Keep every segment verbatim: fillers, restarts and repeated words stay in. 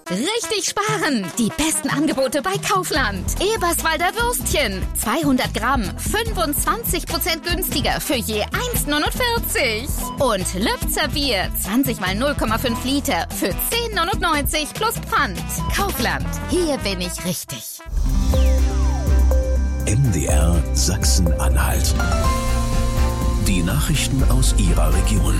Richtig sparen! Die besten Angebote bei Kaufland. Eberswalder Würstchen. zweihundert Gramm, fünfundzwanzig Prozent günstiger für je eins Komma neunundvierzig. Und Lübzer Bier, zwanzig mal null Komma fünf Liter für zehn Komma neunundneunzig plus Pfand. Kaufland. Hier bin ich richtig. M D R Sachsen-Anhalt. Die Nachrichten aus Ihrer Region.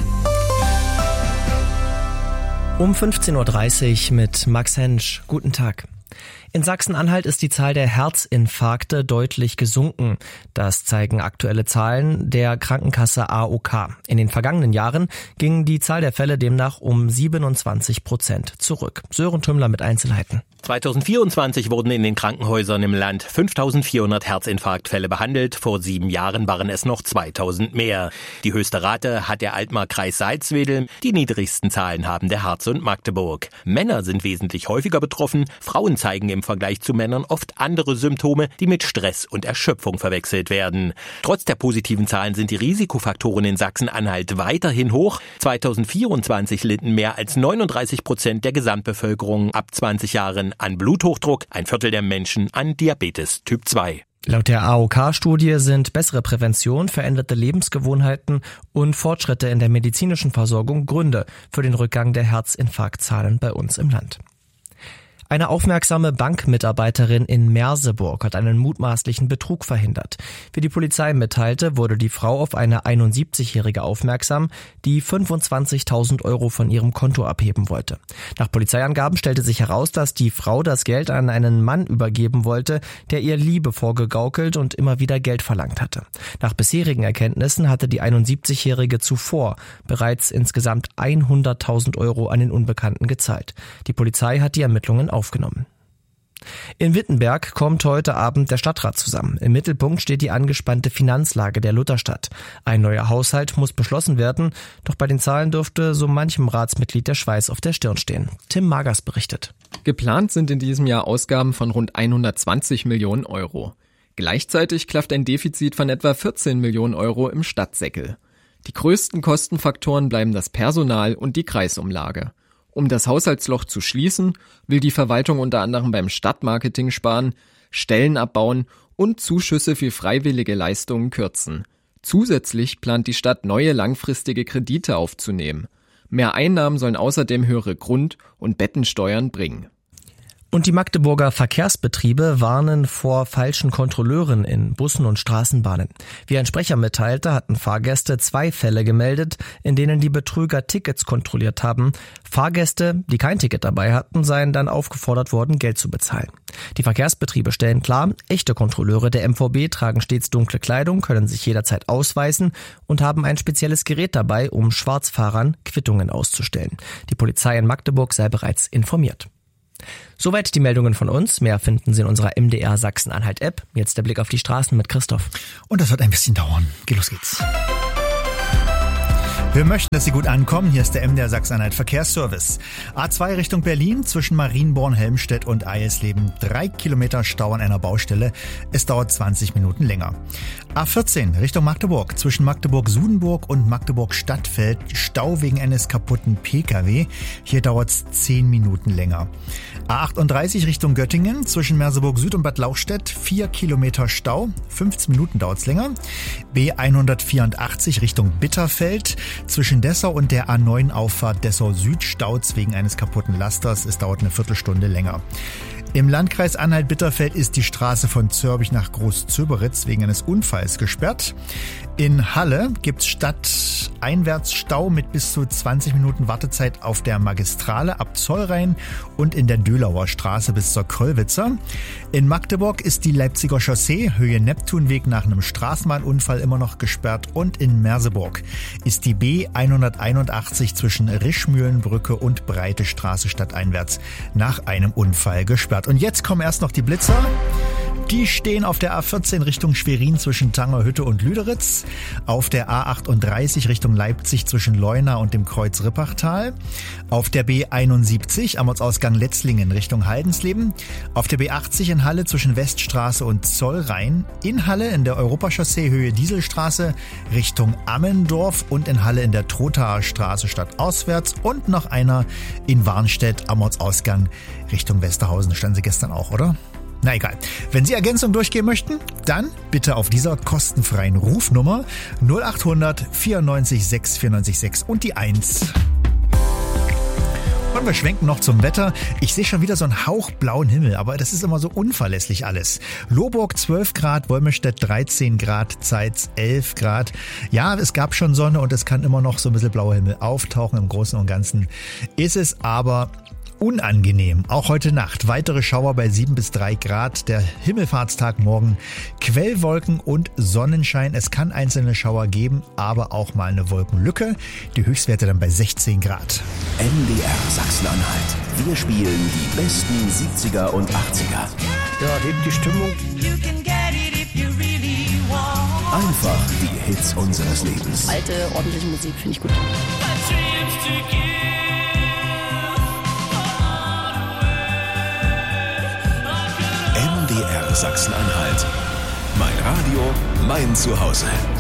Um fünfzehn Uhr dreißig mit Max Hensch. Guten Tag. In Sachsen-Anhalt ist die Zahl der Herzinfarkte deutlich gesunken. Das zeigen aktuelle Zahlen der Krankenkasse A O K. In den vergangenen Jahren ging die Zahl der Fälle demnach um siebenundzwanzig Prozent zurück. Sören Tümmler mit Einzelheiten. zweitausendvierundzwanzig wurden in den Krankenhäusern im Land fünftausendvierhundert Herzinfarktfälle behandelt. Vor sieben Jahren waren es noch zweitausend mehr. Die höchste Rate hat der Altmark-Kreis Salzwedel. Die niedrigsten Zahlen haben der Harz und Magdeburg. Männer sind wesentlich häufiger betroffen. Frauen zeigen im Vergleich zu Männern oft andere Symptome, die mit Stress und Erschöpfung verwechselt werden. Trotz der positiven Zahlen sind die Risikofaktoren in Sachsen-Anhalt weiterhin hoch. zweitausendvierundzwanzig litten mehr als neununddreißig Prozent der Gesamtbevölkerung ab zwanzig Jahren an Bluthochdruck, ein Viertel der Menschen an Diabetes Typ zwei. Laut der A O K-Studie sind bessere Prävention, veränderte Lebensgewohnheiten und Fortschritte in der medizinischen Versorgung Gründe für den Rückgang der Herzinfarktzahlen bei uns im Land. Eine aufmerksame Bankmitarbeiterin in Merseburg hat einen mutmaßlichen Betrug verhindert. Wie die Polizei mitteilte, wurde die Frau auf eine einundsiebzigjährige aufmerksam, die fünfundzwanzigtausend Euro von ihrem Konto abheben wollte. Nach Polizeiangaben stellte sich heraus, dass die Frau das Geld an einen Mann übergeben wollte, der ihr Liebe vorgegaukelt und immer wieder Geld verlangt hatte. Nach bisherigen Erkenntnissen hatte die einundsiebzigjährige zuvor bereits insgesamt hunderttausend Euro an den Unbekannten gezahlt. Die Polizei hat die Ermittlungen aufgenommen. In Wittenberg kommt heute Abend der Stadtrat zusammen. Im Mittelpunkt steht die angespannte Finanzlage der Lutherstadt. Ein neuer Haushalt muss beschlossen werden, doch bei den Zahlen dürfte so manchem Ratsmitglied der Schweiß auf der Stirn stehen. Tim Magers berichtet. Geplant sind in diesem Jahr Ausgaben von rund hundertzwanzig Millionen Euro. Gleichzeitig klafft ein Defizit von etwa vierzehn Millionen Euro im Stadtsäckel. Die größten Kostenfaktoren bleiben das Personal und die Kreisumlage. Um das Haushaltsloch zu schließen, will die Verwaltung unter anderem beim Stadtmarketing sparen, Stellen abbauen und Zuschüsse für freiwillige Leistungen kürzen. Zusätzlich plant die Stadt, neue langfristige Kredite aufzunehmen. Mehr Einnahmen sollen außerdem höhere Grund- und Bettensteuern bringen. Und die Magdeburger Verkehrsbetriebe warnen vor falschen Kontrolleuren in Bussen und Straßenbahnen. Wie ein Sprecher mitteilte, hatten Fahrgäste zwei Fälle gemeldet, in denen die Betrüger Tickets kontrolliert haben. Fahrgäste, die kein Ticket dabei hatten, seien dann aufgefordert worden, Geld zu bezahlen. Die Verkehrsbetriebe stellen klar, echte Kontrolleure der M V B tragen stets dunkle Kleidung, können sich jederzeit ausweisen und haben ein spezielles Gerät dabei, um Schwarzfahrern Quittungen auszustellen. Die Polizei in Magdeburg sei bereits informiert. Soweit die Meldungen von uns. Mehr finden Sie in unserer M D R Sachsen-Anhalt-App. Jetzt der Blick auf die Straßen mit Christoph. Und das wird ein bisschen dauern. Geh, los geht's. Wir möchten, dass Sie gut ankommen. Hier ist der M D R Sachsen-Anhalt Verkehrsservice. A zwei Richtung Berlin zwischen Marienborn, Helmstedt und Eilsleben. Drei Kilometer Stau an einer Baustelle. Es dauert zwanzig Minuten länger. A vierzehn Richtung Magdeburg zwischen Magdeburg-Sudenburg und Magdeburg-Stadtfeld. Stau wegen eines kaputten P K W. Hier dauert es zehn Minuten länger. A achtunddreißig Richtung Göttingen zwischen Merseburg Süd und Bad Lauchstädt. Vier Kilometer Stau. fünfzehn Minuten dauert es länger. B hundertvierundachtzig Richtung Bitterfeld. Zwischen Dessau und der A neun Auffahrt Dessau Süd staut's wegen eines kaputten Lasters. Es dauert eine Viertelstunde länger. Im Landkreis Anhalt-Bitterfeld ist die Straße von Zörbich nach Groß-Zöberitz wegen eines Unfalls gesperrt. In Halle gibt's stadteinwärts Stau mit bis zu zwanzig Minuten Wartezeit auf der Magistrale ab Zollrhein und in der Dölauer Straße bis zur Kröllwitzer. In Magdeburg ist die Leipziger Chaussee Höhe Neptunweg nach einem Straßenbahnunfall immer noch gesperrt und in Merseburg ist die B hunderteinundachtzig zwischen Rischmühlenbrücke und Breite Straße stadteinwärts nach einem Unfall gesperrt. Und jetzt kommen erst noch die Blitzer. Die stehen auf der A vierzehn Richtung Schwerin zwischen Tangerhütte und Lüderitz, auf der A achtunddreißig Richtung Leipzig zwischen Leuna und dem Kreuz Rippachtal, auf der B einundsiebzig am Ortsausgang Letzlingen Richtung Haldensleben, auf der B achtzig in Halle zwischen Weststraße und Zollrhein, in Halle in der Europachaussee Höhe Dieselstraße Richtung Ammendorf und in Halle in der Trothaer Straße stadtauswärts und noch einer in Warnstedt am Ortsausgang Richtung Westerhausen. Standen Sie gestern auch, oder? Na egal. Wenn Sie Ergänzung durchgehen möchten, dann bitte auf dieser kostenfreien Rufnummer null achthundert vierundneunzig sechs vierundneunzig sechs und die eins. Und wir schwenken noch zum Wetter. Ich sehe schon wieder so einen hauchblauen Himmel, aber das ist immer so unverlässlich alles. Lohburg zwölf Grad, Wolmirstedt dreizehn Grad, Zeitz elf Grad. Ja, es gab schon Sonne und es kann immer noch so ein bisschen blauer Himmel auftauchen. Im Großen und Ganzen ist es aber unangenehm. Auch heute Nacht weitere Schauer bei sieben bis drei Grad. Der Himmelfahrtstag morgen Quellwolken und Sonnenschein. Es kann einzelne Schauer geben, aber auch mal eine Wolkenlücke. Die Höchstwerte dann bei sechzehn Grad. M D R Sachsen-Anhalt. Wir spielen die besten siebziger und achtziger. Ja, hebt die Stimmung. Einfach die Hits unseres Lebens. Alte, ordentliche Musik finde ich gut. M D R Sachsen-Anhalt. Mein Radio, mein Zuhause.